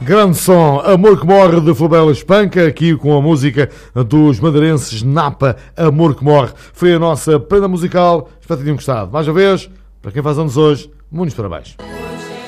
Grande som, Amor que Morre, de Flabela Espanca, aqui com a música dos madeirenses Napa, Amor que Morre. Foi a nossa prenda musical, espero que tenham gostado. Mais uma vez, para quem faz anos hoje, muitos parabéns.